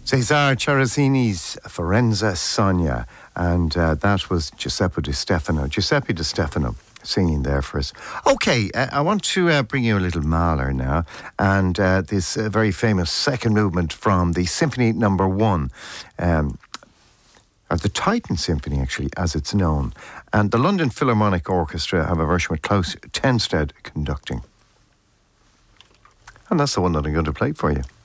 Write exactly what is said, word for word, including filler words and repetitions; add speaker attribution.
Speaker 1: Cesare Cerasini's Forenza Sonia, and uh, that was Giuseppe Di Stefano. Giuseppe Di Stefano singing there for us. Okay, uh, I want to uh, bring you a little Mahler now, and uh, this uh, very famous second movement from the Symphony Number One, um, or the Titan Symphony, actually, as it's known. And the London Philharmonic Orchestra have a version with Klaus Tenstedt conducting. And that's the one that I'm going to play for you.